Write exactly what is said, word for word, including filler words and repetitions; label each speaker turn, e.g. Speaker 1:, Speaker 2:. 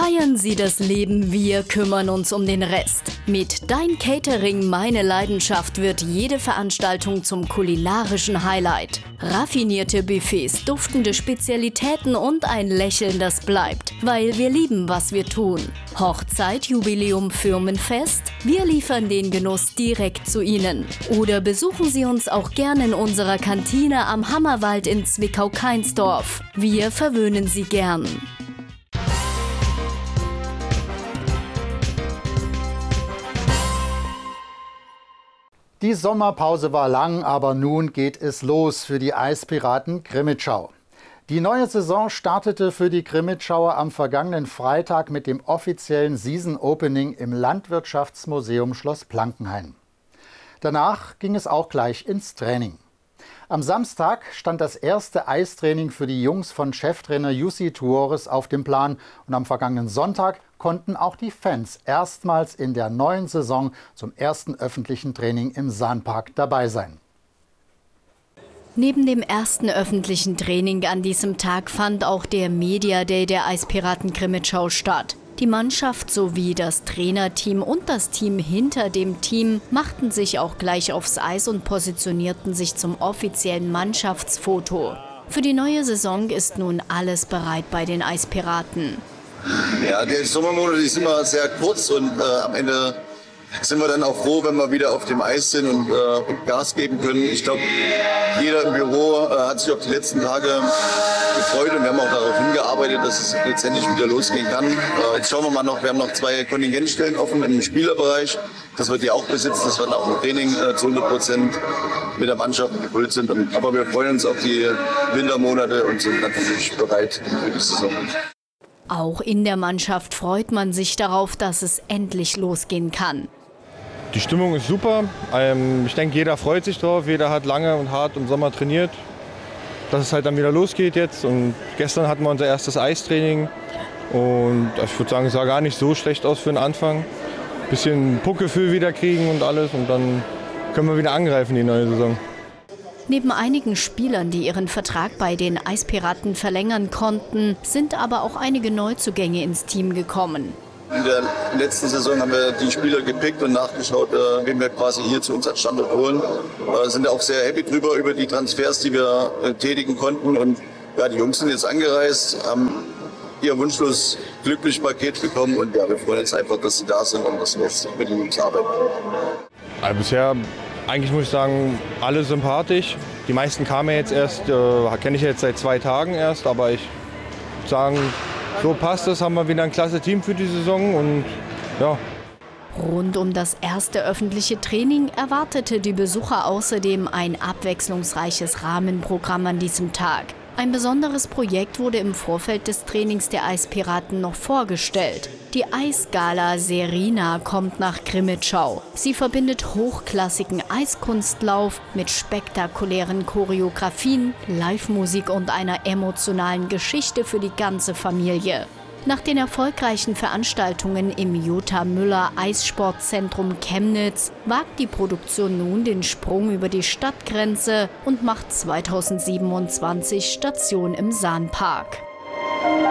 Speaker 1: Feiern Sie das Leben, wir kümmern uns um den Rest. Mit Dein Catering, meine Leidenschaft wird jede Veranstaltung zum kulinarischen Highlight. Raffinierte Buffets, duftende Spezialitäten und ein Lächeln, das bleibt, weil wir lieben, was wir tun. Hochzeit, Jubiläum, Firmenfest? Wir liefern den Genuss direkt zu Ihnen. Oder besuchen Sie uns auch gerne in unserer Kantine am Hammerwald in Zwickau-Kainsdorf. Wir verwöhnen Sie gern.
Speaker 2: Die Sommerpause war lang, aber nun geht es los für die Eispiraten Crimmitschau. Die neue Saison startete für die Crimmitschauer am vergangenen Freitag mit dem offiziellen Season Opening im Landwirtschaftsmuseum Schloss Plankenhain. Danach ging es auch gleich ins Training. Am Samstag stand das erste Eistraining für die Jungs von Cheftrainer Jussi Tuores auf dem Plan und am vergangenen Sonntag konnten auch die Fans erstmals in der neuen Saison zum ersten öffentlichen Training im Sahnpark dabei sein.
Speaker 1: Neben dem ersten öffentlichen Training an diesem Tag fand auch der Media Day der Eispiraten Crimmitschau statt. Die Mannschaft sowie das Trainerteam und das Team hinter dem Team machten sich auch gleich aufs Eis und positionierten sich zum offiziellen Mannschaftsfoto. Für die neue Saison ist nun alles bereit bei den Eispiraten.
Speaker 3: Ja, die Sommermonate die sind immer sehr kurz und äh, am Ende sind wir dann auch froh, wenn wir wieder auf dem Eis sind und äh, Gas geben können. Ich glaube, jeder im Büro äh, hat sich auf die letzten Tage gefreut und wir haben auch darauf hingearbeitet, dass es letztendlich wieder losgehen kann. Äh, jetzt schauen wir mal noch, wir haben noch zwei Kontingentstellen offen im Spielerbereich. Das wird die auch besitzen, dass wir dann auch im Training äh, zu hundert Prozent mit der Mannschaft gefüllt sind. Und, aber wir freuen uns auf die Wintermonate und sind natürlich bereit für die Saison.
Speaker 1: Auch in der Mannschaft freut man sich darauf, dass es endlich losgehen kann.
Speaker 4: Die Stimmung ist super. Ähm, ich denke, jeder freut sich drauf. Jeder hat lange und hart im Sommer trainiert, dass es halt dann wieder losgeht jetzt. Und gestern hatten wir unser erstes Eistraining. Und ich würde sagen, es sah gar nicht so schlecht aus für den Anfang. Ein bisschen Puckgefühl wieder kriegen und alles. Und dann können wir wieder angreifen die neue Saison.
Speaker 1: Neben einigen Spielern, die ihren Vertrag bei den Eispiraten verlängern konnten, sind aber auch einige Neuzugänge ins Team gekommen.
Speaker 3: In der letzten Saison haben wir die Spieler gepickt und nachgeschaut, wen wir quasi hier zu uns als Standort holen. Wir sind auch sehr happy drüber, über die Transfers, die wir tätigen konnten. Und ja, die Jungs sind jetzt angereist, haben ihr wunschlos glücklich Paket bekommen. Und ja, wir freuen uns einfach, dass sie da sind und dass wir jetzt mit den Jungs arbeiten.
Speaker 4: Also bisher, eigentlich muss ich sagen, alle sympathisch. Die meisten kamen ja jetzt erst, äh, kenne ich jetzt seit zwei Tagen erst, aber ich würde sagen, so passt es, haben wir wieder ein klasse Team für die Saison und ja.
Speaker 1: Rund um das erste öffentliche Training erwartete die Besucher außerdem ein abwechslungsreiches Rahmenprogramm an diesem Tag. Ein besonderes Projekt wurde im Vorfeld des Trainings der Eispiraten noch vorgestellt. Die Eisgala Serena kommt nach Crimmitschau. Sie verbindet hochklassigen Eiskunstlauf mit spektakulären Choreografien, Live-Musik und einer emotionalen Geschichte für die ganze Familie. Nach den erfolgreichen Veranstaltungen im Jutta Müller Eissportzentrum Chemnitz wagt die Produktion nun den Sprung über die Stadtgrenze und macht zweitausendsiebenundzwanzig Station im Sahnpark.